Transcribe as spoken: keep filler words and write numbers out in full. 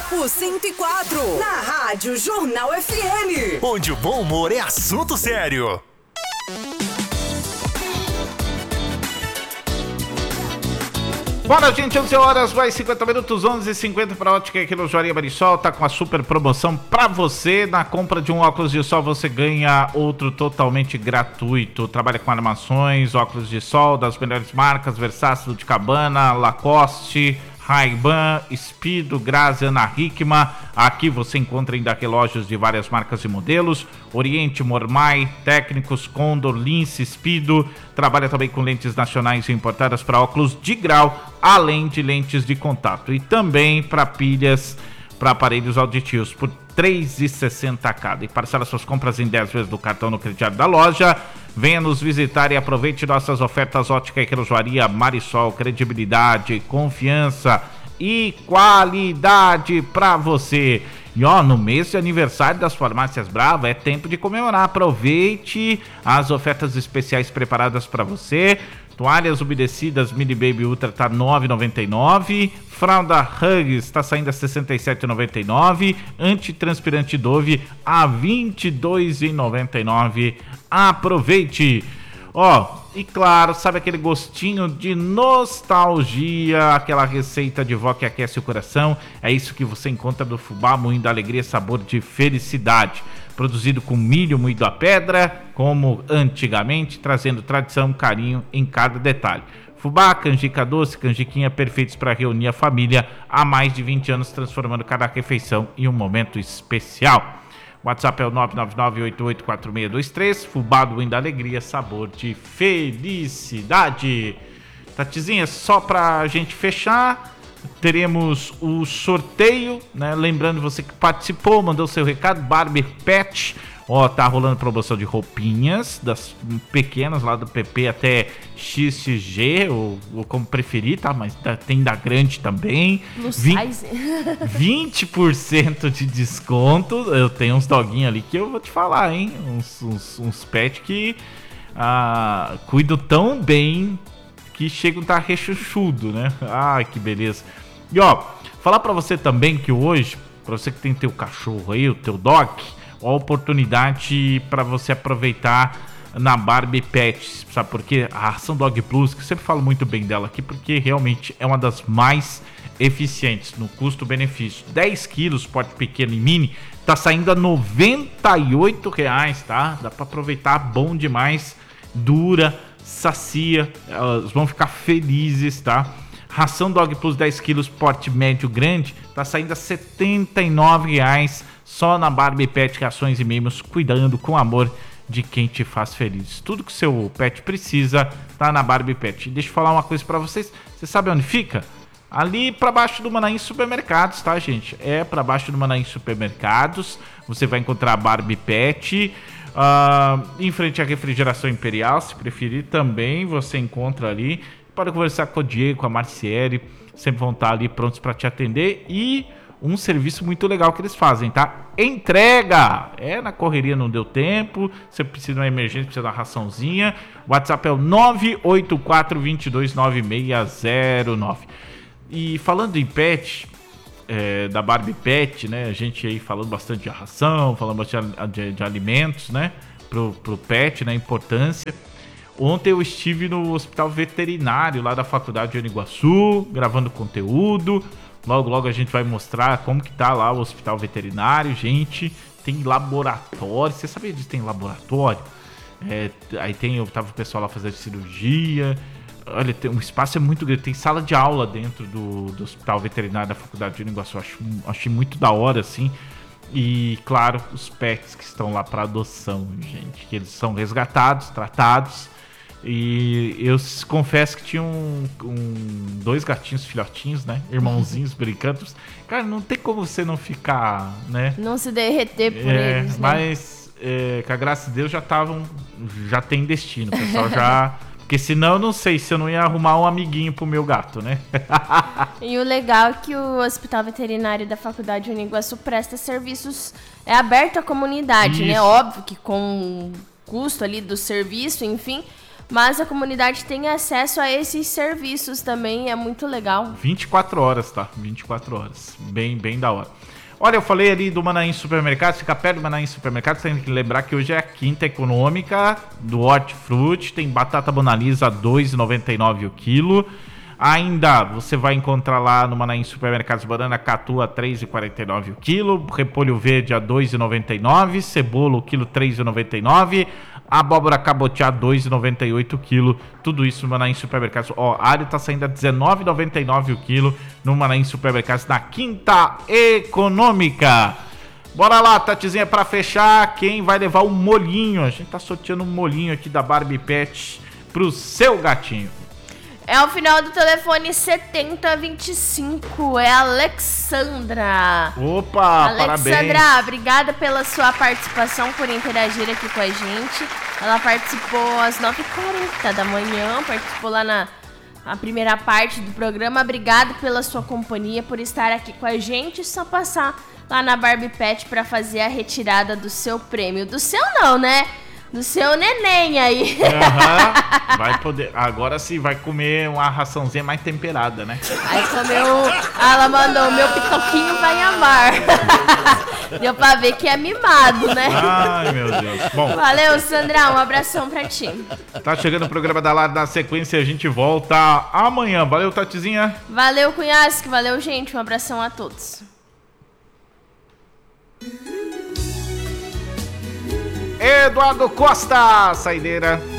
Papo cento e quatro, na Rádio Jornal F M. Onde o bom humor é assunto sério. Bora, gente, onze horas, vai cinquenta minutos, onze e cinquenta para a Ótica aqui no Joaria Marisol. Tá com a super promoção para você. Na compra de um óculos de sol, você ganha outro totalmente gratuito. Trabalha com armações, óculos de sol das melhores marcas: Versace, de Cabana, Lacoste, Ray-Ban, Speedo, Grazi, Ana Hickman. Aqui você encontra ainda relógios de várias marcas e modelos: Oriente, Mormai, Técnicos, Condor, Lince, Speedo. Trabalha também com lentes nacionais importadas para óculos de grau, além de lentes de contato. E também para pilhas para aparelhos auditivos por três reais e sessenta centavos cada. E parcela suas compras em dez vezes do cartão no crediário da loja. Venha nos visitar e aproveite nossas ofertas. Ótica e Relojoaria Marisol, credibilidade, confiança e qualidade para você. E ó, no mês de aniversário das Farmácias Brava é tempo de comemorar. Aproveite as ofertas especiais preparadas para você. Toalhas umedecidas Mini Baby Ultra tá nove reais e noventa e nove centavos. Fralda Huggies tá saindo a sessenta e sete reais e noventa e nove centavos. Antitranspirante Dove a vinte e dois reais e noventa e nove centavos. Aproveite! Ó, e claro, sabe aquele gostinho de nostalgia, aquela receita de vó que aquece o coração? É isso que você encontra no fubá moído alegria, sabor de felicidade. Produzido com milho moído à pedra, como antigamente, trazendo tradição, carinho em cada detalhe. Fubá, canjica doce, canjiquinha perfeitos para reunir a família há mais de vinte anos, transformando cada refeição em um momento especial. WhatsApp é o nove nove nove, oito oito quatro seis dois três. Fubá do Moinho da Alegria, sabor de felicidade. Tatizinha, só pra gente fechar, teremos o sorteio, né? Lembrando você que participou, mandou seu recado, Barbie Pet. Ó, tá rolando promoção de roupinhas, das pequenas lá do P P até X X G, ou, ou como preferir, tá? Mas tem da grande também. No size. vinte por cento de desconto. Eu tenho uns doguinhos ali que eu vou te falar, hein? Uns, uns, uns pets que ah, cuidam tão bem que chegam a estar rechuchudo, né? Ai, que beleza. E ó, falar pra você também que hoje, pra você que tem teu cachorro aí, o teu dog, a oportunidade para você aproveitar na Barbie Pet, sabe por quê? A ração Dog Plus, que eu sempre falo muito bem dela aqui, porque realmente é uma das mais eficientes no custo-benefício. dez quilos, porte pequeno e mini, tá saindo a noventa e oito reais, tá? Dá para aproveitar, bom demais, dura, sacia, elas vão ficar felizes, tá? Ração Dog Plus dez quilos, porte médio grande, tá saindo a setenta e nove reais só na Barbie Pet Rações e Mimos, cuidando com amor de quem te faz feliz. Tudo que seu pet precisa tá na Barbie Pet. E deixa eu falar uma coisa pra vocês. Você sabe onde fica? Ali pra baixo do Manaim Supermercados, tá, gente? É pra baixo do Manaim Supermercados. Você vai encontrar a Barbie Pet. Uh, em frente à Refrigeração Imperial, se preferir, também você encontra ali. Pode conversar com o Diego, com a Marciele. Sempre vão estar ali prontos pra te atender. E um serviço muito legal que eles fazem, tá? Entrega! É, na correria não deu tempo, você precisa de uma emergência, precisa de uma raçãozinha. O WhatsApp é o nove oito quatro, dois dois nove seis zero nove. E falando em pet, é, da Barbie Pet, né? A gente aí falando bastante de ração, falando bastante de, de, de alimentos, né? Pro, pro pet, né? Importância. Ontem eu estive no hospital veterinário lá da Faculdade de Uniguaçu, gravando conteúdo. Logo, logo a gente vai mostrar como que tá lá o hospital veterinário, gente. Tem laboratório. Você sabia disso? Tem laboratório? É, aí tem, eu tava o pessoal lá fazendo cirurgia. Olha, tem, um espaço é muito grande. Tem sala de aula dentro do, do hospital veterinário da Faculdade de Uniguaçu. Acho, achei muito da hora, assim. E, claro, os pets que estão lá para adoção, gente. Que eles são resgatados, tratados. E eu confesso que tinha um, um, dois gatinhos filhotinhos, né? Irmãozinhos brincando. Cara, não tem como você não ficar, né? Não se derreter por é, eles, né? Mas, é, com a graça de Deus, já estavam... Já tem destino, o pessoal já... Porque senão eu não sei se eu não ia arrumar um amiguinho pro meu gato, né? E o legal é que o Hospital Veterinário da Faculdade Uniguaçu presta serviços... É aberto à comunidade, Isso. né? Óbvio que com o custo ali do serviço, enfim... mas a comunidade tem acesso a esses serviços também, é muito legal. vinte e quatro horas, tá? vinte e quatro horas. Bem, bem da hora. Olha, eu falei ali do Manaim Supermercado, fica perto do Manaim Supermercado, tem que lembrar que hoje é a quinta econômica do Hortifruti, tem batata Bonalisa dois reais e noventa e nove centavos o quilo. Ainda você vai encontrar lá no Manaim Supermercados banana catua três reais e quarenta e nove centavos o quilo, repolho verde a dois reais e noventa e nove centavos, cebola o quilo três reais e noventa e nove centavos, abóbora cabotiá dois reais e noventa e oito centavos o quilo, tudo isso no Manaim Supermercados. Ó, alho tá saindo a dezenove reais e noventa e nove centavos o quilo no Manaim Supermercados na quinta econômica. Bora lá, Tatizinha, pra fechar, quem vai levar o molhinho? A gente tá sorteando um molhinho aqui da Barbie Pet pro seu gatinho. É o final do telefone setenta vinte e cinco, é a Alexandra. Opa, Alexandra, parabéns. Alexandra, obrigada pela sua participação, por interagir aqui com a gente. Ela participou às nove e quarenta da manhã, participou lá na a primeira parte do programa. Obrigada pela sua companhia, por estar aqui com a gente. Só passar lá na Barbie Pet para fazer a retirada do seu prêmio. Do seu não, né? Do seu neném aí. Uhum. Vai poder. Agora sim, vai comer uma raçãozinha mais temperada, né? Aí comeu. Ela mandou: meu pitoquinho vai amar. Deu pra ver que é mimado, né? Ai, meu Deus. Bom. Valeu, Sandra. Um abração pra ti. Tá chegando o programa da Lara na sequência. A gente volta amanhã. Valeu, Tatizinha. Valeu, Cunhasque. Valeu, gente. Um abração a todos. Eduardo Costa, saideira.